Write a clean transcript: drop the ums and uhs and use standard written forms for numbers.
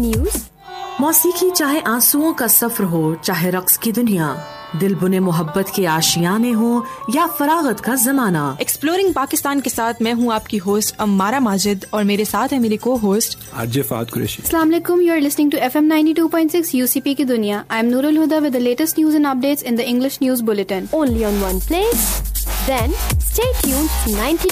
News. मौसीकी चाहे आंसुओं का सफर हो, चाहे रक्स की दुनिया, दिल बुने मोहब्बत के आशियाने हो या फरागत का जमाना। एक्सप्लोरिंग पाकिस्तान के साथ मैं हूँ आपकी होस्ट अम्मारा माजिद और मेरे साथ है मेरी को होस्ट आरजे फात कुरैशी। अस्सलाम वालेकुम, you are listening to FM 92.6 UCP की दुनिया। I am Nurul Huda with the latest news and updates in the English news bulletin. Only on one place. Then stay tuned to